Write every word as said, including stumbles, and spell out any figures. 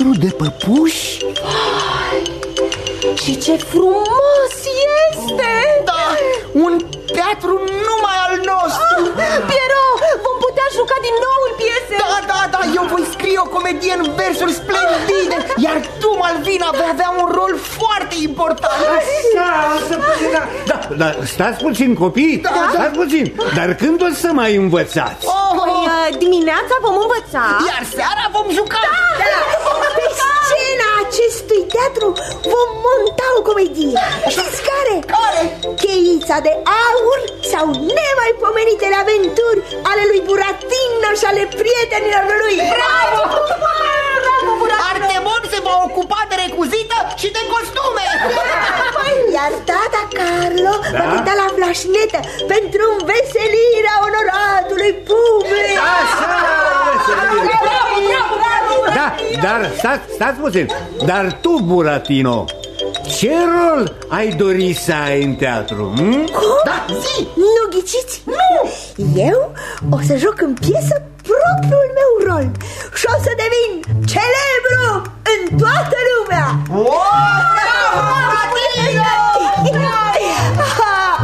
de păpuși. Și ce frumos este! Da, un teatru numai al nostru. Pierrot, vom putea juca din nou în piese. Da, da, da, eu voi scrie o comedie în versuri splendide, iar tu, Malvina, vei avea un rol foarte important. Așa, o să putem, da. Da, da, stați puțin, copii, da, stați da. puțin. Dar când o să mai învățați? Oh, păi, dimineața vom învăța, iar seara vom juca. Da, da. Pe scena acestui teatru vom monta o comedie. Știți care? Care? Cheița de aur sau nemaipomenitele aventuri ale lui Buratino și ale prietenilor lui. Bravo! Bravo, Buratino! Artemon se va ocupa de recuzită și de costume. Iar tata Carlo da? va cânta la flașnetă pentru înveselirea onoratului public. Așa! Bravo, bravo, bravo! Da, dar stați, stați puțin. Dar tu, Buratino, ce rol ai dori să ai în teatru? Hm? Da, zi! Nu ghiciți? Nu! Eu o să joc în piesă propriul meu rol și o să devin celebru în toată lumea. Oh!